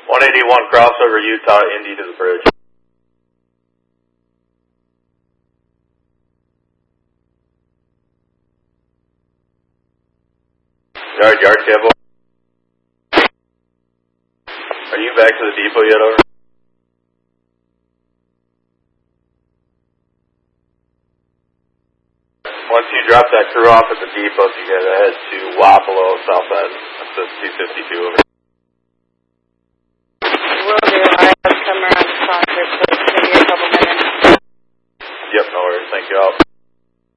181 crossover Utah, Indy to the bridge. Yard, Cabo. Are you back to the depot yet, over? Once you drop that crew off at the depot, you gotta head to Wapello, south end. That's the 252 over. Will do. I have come around to Concord, so it's going to be a couple minutes. Yep, no worries. Thank you all.